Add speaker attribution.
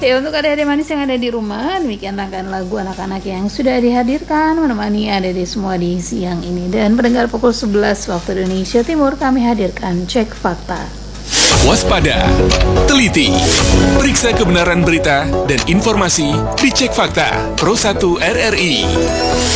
Speaker 1: Ya, untuk adik-adik manis yang ada di rumah, demikian rangkaian lagu anak-anak yang sudah dihadirkan menemani adik-adik semua di siang ini. Dan pendengar pukul 11 waktu Indonesia Timur, kami hadirkan Cek Fakta.
Speaker 2: Waspada, teliti, periksa kebenaran berita dan informasi di Cek Fakta Pro 1 RRI.